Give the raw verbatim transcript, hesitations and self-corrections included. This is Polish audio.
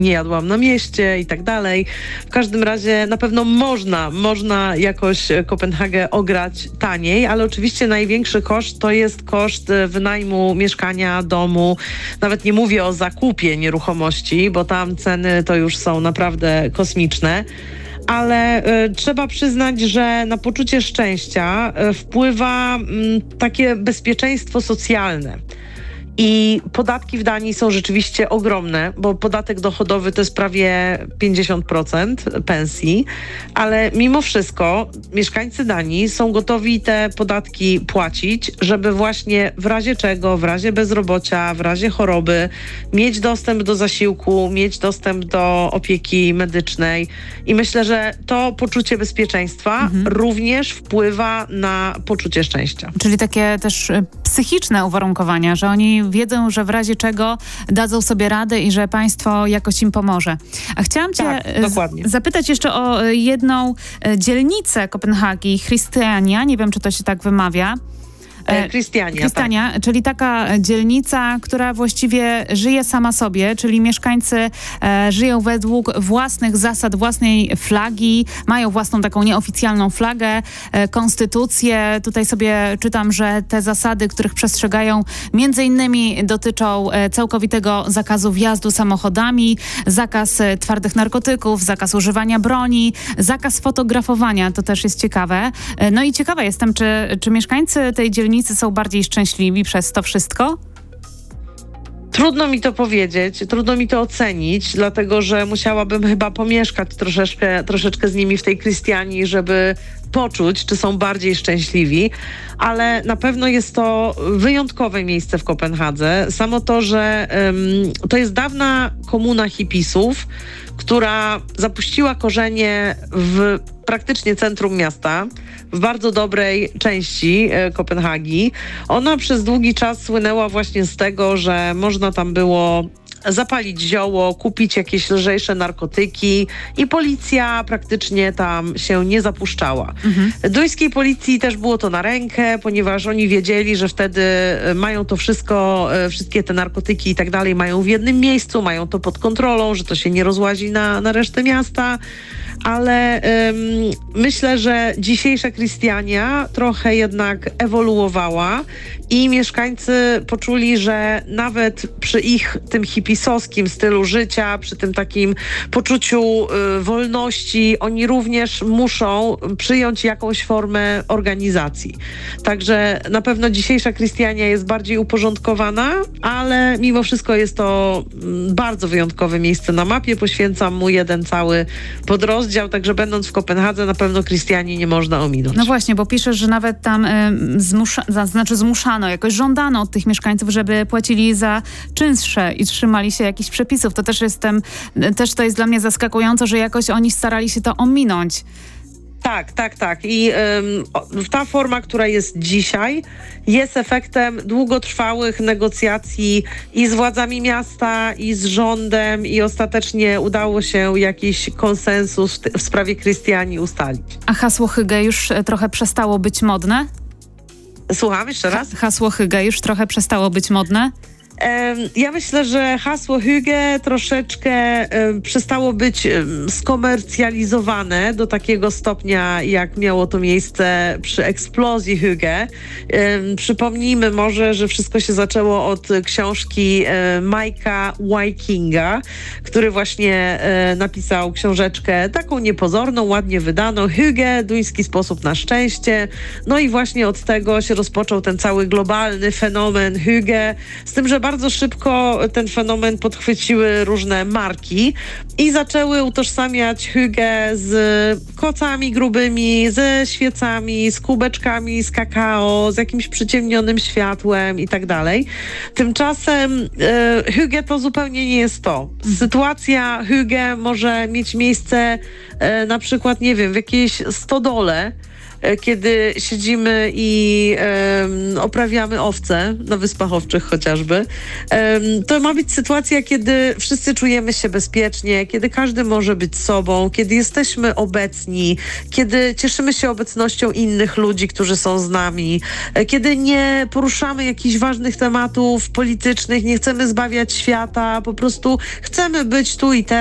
nie jadłam na mieście i tak dalej. W każdym razie na pewno można, można jakoś Kopenhagę ograć taniej, ale oczywiście największy koszt to jest koszt wynajmu mieszkania, domu. Nawet nie mówię o zakupie nieruchomości, bo tam ceny to już są naprawdę kosmiczne. Ale y, trzeba przyznać, że na poczucie szczęścia y, wpływa y, takie bezpieczeństwo socjalne. I podatki w Danii są rzeczywiście ogromne, bo podatek dochodowy to jest prawie pięćdziesiąt procent pensji, ale mimo wszystko mieszkańcy Danii są gotowi te podatki płacić, żeby właśnie w razie czego, w razie bezrobocia, w razie choroby mieć dostęp do zasiłku, mieć dostęp do opieki medycznej. I myślę, że to poczucie bezpieczeństwa mhm. również wpływa na poczucie szczęścia. Czyli takie też psychiczne uwarunkowania, że oni wiedzą, że w razie czego dadzą sobie radę i że państwo jakoś im pomoże. A chciałam cię tak, z- zapytać jeszcze o jedną dzielnicę Kopenhagi, Christiania, nie wiem, czy to się tak wymawia. Christiania, Christiania, tak. czyli taka dzielnica, która właściwie żyje sama sobie, czyli mieszkańcy e, żyją według własnych zasad, własnej flagi, mają własną taką nieoficjalną flagę, e, konstytucję. Tutaj sobie czytam, że te zasady, których przestrzegają, między innymi dotyczą e, całkowitego zakazu wjazdu samochodami, zakaz e, twardych narkotyków, zakaz używania broni, zakaz fotografowania, to też jest ciekawe. E, no i ciekawa jestem, czy, czy mieszkańcy tej dzielnicy są bardziej szczęśliwi przez to wszystko? Trudno mi to powiedzieć, trudno mi to ocenić, dlatego że musiałabym chyba pomieszkać troszeczkę, troszeczkę z nimi w tej Christianii, żeby poczuć, czy są bardziej szczęśliwi, ale na pewno jest to wyjątkowe miejsce w Kopenhadze. Samo to, że um, to jest dawna komuna hipisów, która zapuściła korzenie w praktycznie centrum miasta, w bardzo dobrej części e, Kopenhagi. Ona przez długi czas słynęła właśnie z tego, że można tam było zapalić zioło, kupić jakieś lżejsze narkotyki i policja praktycznie tam się nie zapuszczała. Mhm. Duńskiej policji też było to na rękę, ponieważ oni wiedzieli, że wtedy mają to wszystko, wszystkie te narkotyki i tak dalej mają w jednym miejscu, mają to pod kontrolą, że to się nie rozłazi na, na resztę miasta. Ale ym, myślę, że dzisiejsza Christiania trochę jednak ewoluowała i mieszkańcy poczuli, że nawet przy ich tym hipisowskim stylu życia, przy tym takim poczuciu y, wolności, oni również muszą przyjąć jakąś formę organizacji. Także na pewno dzisiejsza Christiania jest bardziej uporządkowana, ale mimo wszystko jest to mm, bardzo wyjątkowe miejsce na mapie. Poświęcam mu jeden cały podrozdział. Także będąc w Kopenhadze na pewno Christianii nie można ominąć. No właśnie, bo piszesz, że nawet tam y, zmusza, znaczy zmuszano, jakoś żądano od tych mieszkańców, żeby płacili za czynsze i trzymali się jakichś przepisów. To też jestem, też to jest dla mnie zaskakujące, że jakoś oni starali się to ominąć. Tak, tak, tak. I ym, ta forma, która jest dzisiaj, jest efektem długotrwałych negocjacji i z władzami miasta, i z rządem, i ostatecznie udało się jakiś konsensus w, t- w sprawie Christianii ustalić. A hasło Hygge już trochę przestało być modne? Słucham jeszcze raz? Ha- hasło Hygge już trochę przestało być modne? Ja myślę, że hasło Hygge troszeczkę um, przestało być um, skomercjalizowane do takiego stopnia, jak miało to miejsce przy eksplozji Hygge. Um, przypomnijmy może, że wszystko się zaczęło od książki um, Majka Wikinga, który właśnie um, napisał książeczkę taką niepozorną, ładnie wydaną, Hygge, duński sposób na szczęście. No i właśnie od tego się rozpoczął ten cały globalny fenomen Hygge, z tym, że bardzo Bardzo szybko ten fenomen podchwyciły różne marki i zaczęły utożsamiać Hygge z kocami grubymi, ze świecami, z kubeczkami, z kakao, z jakimś przyciemnionym światłem i tak dalej. Tymczasem e, Hygge to zupełnie nie jest to. Sytuacja Hygge może mieć miejsce e, na przykład, nie wiem, w jakiejś stodole, e, kiedy siedzimy i em, oprawiamy owce na Wyspach Owczych chociażby. Em, to ma być sytuacja, kiedy wszyscy czujemy się bezpiecznie, kiedy każdy może być sobą, kiedy jesteśmy obecni, kiedy cieszymy się obecnością innych ludzi, którzy są z nami, e, kiedy nie poruszamy jakichś ważnych tematów politycznych, nie chcemy zbawiać świata, po prostu chcemy być tu i teraz.